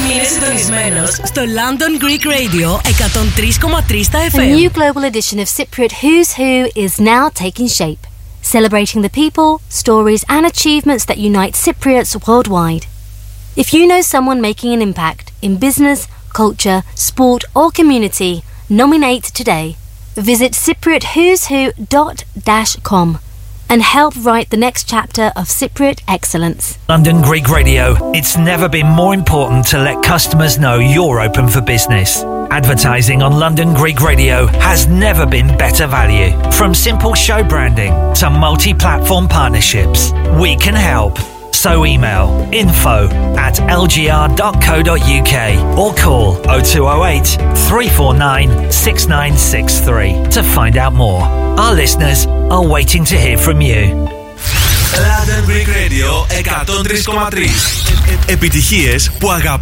Μείνε συντονισμένος στο London Greek Radio 103,3 στα FM. A new global edition of Cypriot Who's Who is now taking shape, celebrating the people, stories and achievements that unite Cypriots worldwide. If you know someone making an impact in business, culture, sport or community, nominate today. Visit cypriotwho'swho.com and help write the next chapter of Cypriot excellence. London Greek Radio. It's never been more important to let customers know you're open for business. Advertising on London Greek Radio has never been better value. From simple show branding to multi-platform partnerships, we can help. So email info@lgr.co.uk or call 0208 349 6963 to find out more. Our listeners are waiting to hear from you. London Greek Radio 103,3. Επιτυχίες που αγαπάς.